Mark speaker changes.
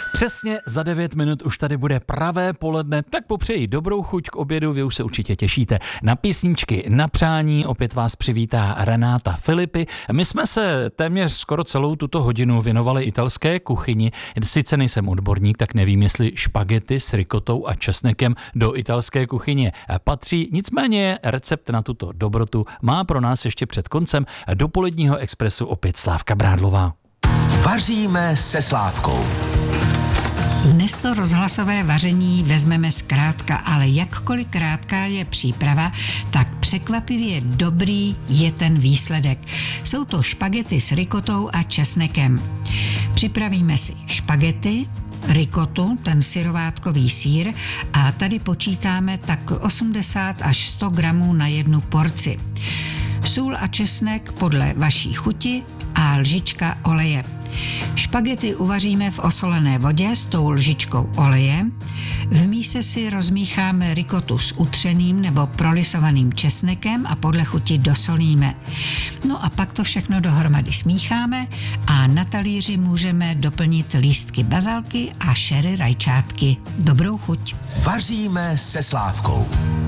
Speaker 1: Přesně za 9 minut už tady bude pravé poledne, tak popřeji dobrou chuť k obědu, vy už se určitě těšíte na písničky, na přání, opět vás přivítá Renáta Filipy. My jsme se téměř skoro celou tuto hodinu věnovali italské kuchyni, sice nejsem odborník, tak nevím, jestli špagety s rikotou a česnekem do italské kuchyně patří, nicméně recept na tuto dobrotu má pro nás ještě před koncem dopoledního expresu opět Slávka Brádlová.
Speaker 2: Vaříme se Slávkou.
Speaker 3: Dnes to rozhlasové vaření vezmeme zkrátka, ale jakkoliv krátká je příprava, tak překvapivě dobrý je ten výsledek. Jsou to špagety s rikotou a česnekem. Připravíme si špagety, rikotu, ten syrovátkový sýr, a tady počítáme tak 80 až 100 gramů na jednu porci. Sůl a česnek podle vaší chuti a lžička oleje. Špagety uvaříme v osolené vodě s tou lžičkou oleje. V míse si rozmícháme rikotu s utřeným nebo prolisovaným česnekem a podle chuti dosolíme. No a pak to všechno dohromady smícháme a na talíři můžeme doplnit lístky bazalky a šery rajčátky. Dobrou chuť.
Speaker 2: Vaříme se Slávkou.